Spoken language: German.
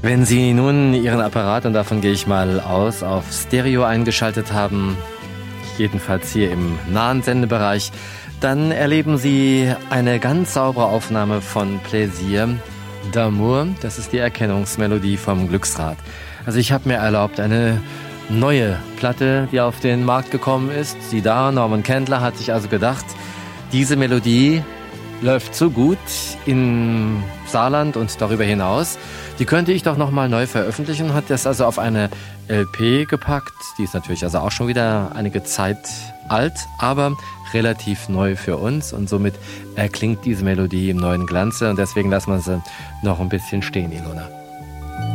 Wenn Sie nun Ihren Apparat, und davon gehe ich mal aus, auf Stereo eingeschaltet haben, jedenfalls hier im nahen Sendebereich, dann erleben Sie eine ganz saubere Aufnahme von Plaisir d'amour. Das ist die Erkennungsmelodie vom Glücksrad. Also ich habe mir erlaubt, eine neue Platte, die auf den Markt gekommen ist. Sie da, Norman Candler hat sich also gedacht, diese Melodie läuft so gut in Saarland und darüber hinaus, die könnte ich doch nochmal neu veröffentlichen, hat das also auf eine LP gepackt. Die ist natürlich also auch schon wieder einige Zeit alt, aber relativ neu für uns und somit erklingt diese Melodie im neuen Glanze und deswegen lassen wir sie noch ein bisschen stehen, Ilona.